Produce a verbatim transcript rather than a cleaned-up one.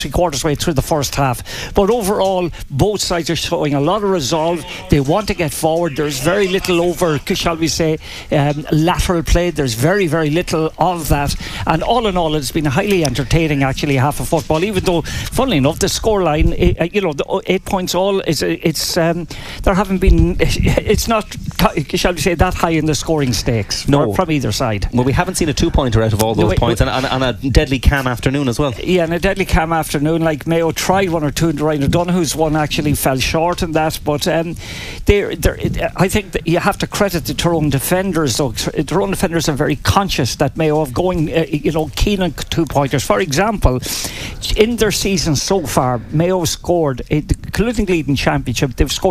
three quarters way through the first half. But overall, both sides are showing a lot of resolve. They want to get forward. There's very little over, shall we say, um, lateral play. There's very, very little of that. And all in all, it's been a highly entertaining, actually, half of football. Even though, funnily enough, the scoreline, uh, you know, the eight points all is it's um, there haven't been. It's not, shall we say, that high in the scoring stakes no. from either side. Well, we haven't seen a two-pointer out of all those no, points, and, and, and a deadly calm afternoon as well. Yeah, and a deadly calm afternoon. Like Mayo tried one or two, and Ryan O'Donoghue's one actually fell short in that. But um, they're, they're, I think that you have to credit the Tyrone defenders. Though Tyrone defenders are very conscious that Mayo of going, uh, you know, keen on two pointers. For example, in their season so far, Mayo scored a concluding lead in championship. They've scored